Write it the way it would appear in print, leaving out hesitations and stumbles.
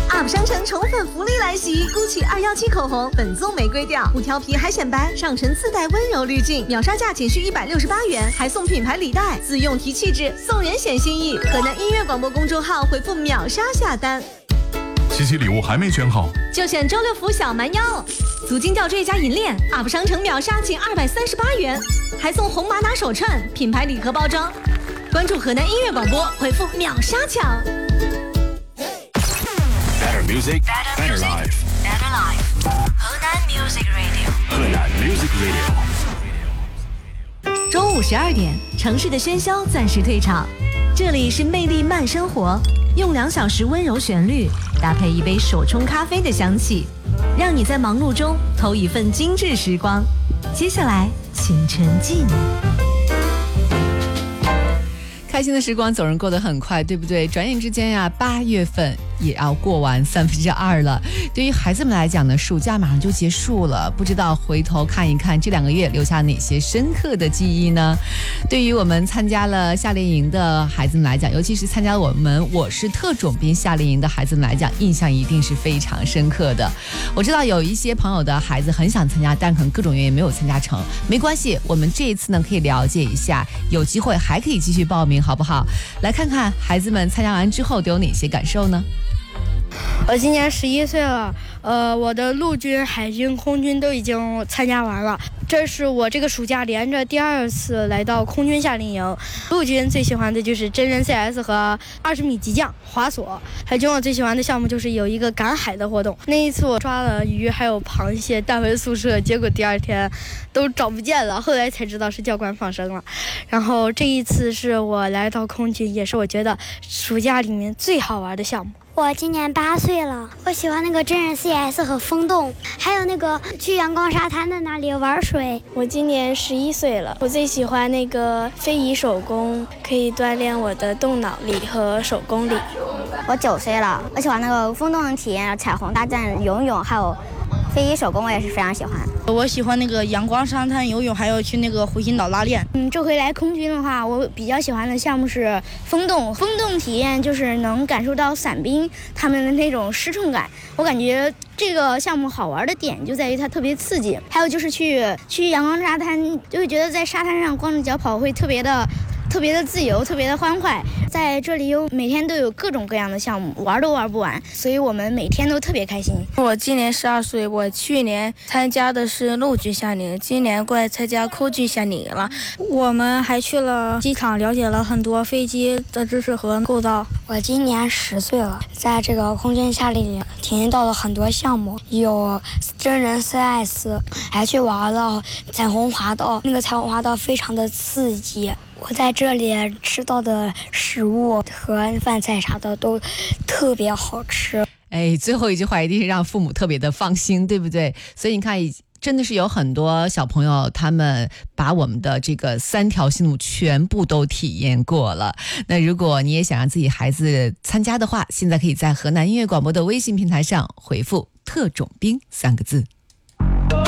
UP 商城宠粉福利来袭，GUCCI 217口红粉棕玫瑰调，无调皮还显白，上唇自带温柔滤镜，秒杀价仅需168元，还送品牌礼袋，自用提气质，送人显心意。河南音乐广播公众号回复秒杀下单。 七夕礼物还没选好， 就选周六福小蛮腰，足金吊坠加银链 ，UP 商城秒杀仅238元，还送红玛瑙手串，品牌礼盒包装。关注河南音乐广播，回复秒杀抢。 Better music, better life. Better life. 河南 Music Radio. 河南 Music Radio. 中午12点，城市的喧嚣暂时退场，这里是魅力慢生活，用2小时温柔旋律搭配一杯手冲咖啡的香气，让你在忙碌中偷一份精致时光。接下来，请沉浸。 开心的时光总是过得很快，对不对？转眼之间呀，8月份也要过完2/3了。对于孩子们来讲呢，暑假马上就结束了，不知道回头看一看这2个月留下哪些深刻的记忆呢？对于我们参加了夏令营的孩子们来讲，尤其是参加我是特种兵夏令营的孩子们来讲，印象一定是非常深刻的。我知道有一些朋友的孩子很想参加，但可能各种原因没有参加成，没关系，我们这一次呢可以了解一下，有机会还可以继续报名，好不好？来看看孩子们参加完之后都有哪些感受呢？ 我今年11岁了，我的陆军、海军、空军都已经参加完了。这是我这个暑假连着第2次来到空军夏令营。陆军最喜欢的就是真人 CS 和20米急降、滑索。海军我最喜欢的项目就是有一个赶海的活动。那一次我抓了鱼还有螃蟹带回宿舍，结果第2天都找不见了，后来才知道是教官放生了。然后这一次是我来到空军，也是我觉得暑假里面最好玩的项目。 我今年8岁了，我喜欢那个真人 CS 和风洞，还有那个去阳光沙滩的那里玩水。 我今年11岁了，我最喜欢那个非遗手工，可以锻炼我的动脑力和手工力。 我9岁了，我喜欢那个风洞的体验，彩虹大战、游泳，还有非遗手工，我也是非常喜欢。 我喜欢那个阳光沙滩游泳，还有去那个湖心岛拉练。这回来空军的话，我比较喜欢的项目是风洞。风洞体验就是能感受到伞兵他们的那种失重感。我感觉这个项目好玩的点就在于它特别刺激。还有就是去阳光沙滩，就会觉得在沙滩上光着脚跑会特别的自由，特别的欢快。在这里每天都有各种各样的项目，玩都玩不完，所以我们每天都特别开心。 我今年12岁，我去年参加的是陆军夏令营，今年过来参加空军夏令营了。 我们还去了机场，了解了很多飞机的知识和构造。 我今年10岁了，在这个空军夏令营体验到了很多项目，有真人 CS， 还去玩了彩虹滑道，那个彩虹滑道非常的刺激。我在这里吃到的食物和饭菜啥的都特别好吃。 最后一句话一定是让父母特别的放心，对不对？所以你看，真的是有很多小朋友他们把我们的这个3条线路全部都体验过了。那如果你也想让自己孩子参加的话，现在可以在河南音乐广播的微信平台上回复特种兵3个字。